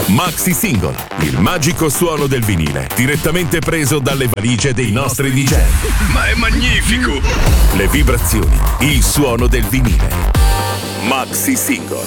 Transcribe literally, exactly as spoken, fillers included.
Maxi Single, il magico suono del vinile, direttamente preso dalle valigie dei nostri D J. Ma è magnifico! Le vibrazioni, il suono del vinile. Maxi Single.